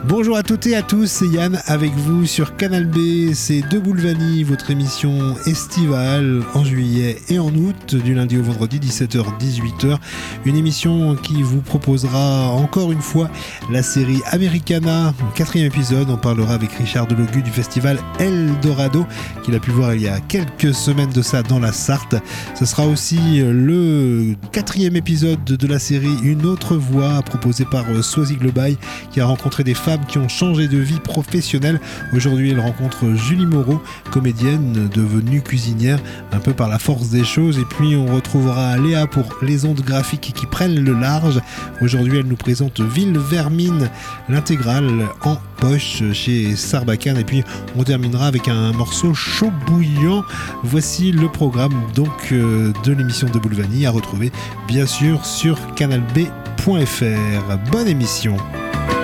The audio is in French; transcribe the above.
Bonjour à toutes et à tous, c'est Yann avec vous sur Canal B, c'est De Boulevanie, votre émission estivale en juillet et en août, du lundi au vendredi 17h-18h. Une émission qui vous proposera encore une fois la série Americana, 4e épisode. On parlera avec Richard Delogu du festival Eldorado, qu'il a pu voir il y a quelques semaines de ça dans la Sarthe. Ce sera aussi le 4e épisode de la série Une autre voix, proposée par Swazik Lebaille, qui a rencontré des femmes qui ont changé de vie professionnelle. Aujourd'hui, elle rencontre Julie Moreau, comédienne devenue cuisinière un peu par la force des choses. Et puis, on retrouvera Léa pour les ondes graphiques qui prennent le large. Aujourd'hui, elle nous présente Ville Vermine, l'intégrale en poche chez Sarbacane. Et puis, on terminera avec un morceau chaud bouillant. Voici le programme donc de l'émission de Boulevanie à retrouver bien sûr sur canalb.fr. Bonne émission.